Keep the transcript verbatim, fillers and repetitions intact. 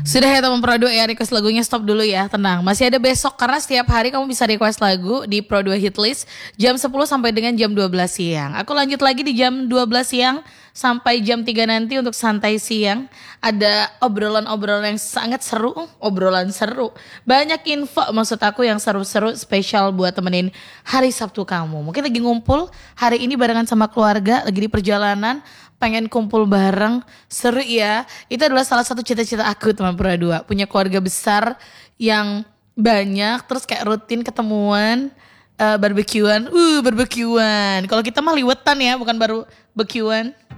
Sudah ya teman Pro dua ya, request lagunya stop dulu ya, tenang. Masih ada besok karena setiap hari kamu bisa request lagu di Pro dua Hitlist jam sepuluh sampai dengan jam dua belas siang. Aku lanjut lagi di jam dua belas siang sampai jam tiga nanti untuk santai siang. Ada obrolan-obrolan yang sangat seru, obrolan seru. Banyak info maksud aku yang seru-seru spesial buat temenin hari Sabtu kamu. Mungkin lagi ngumpul hari ini barengan sama keluarga, lagi di perjalanan, pengen kumpul bareng, seru ya. Itu adalah salah satu cita-cita aku teman Pro dua, punya keluarga besar yang banyak, terus kayak rutin ketemuan, uh, barbekyuan, uh barbekyuan. Kalau kita mah liwetan ya, bukan baru barbekyuan.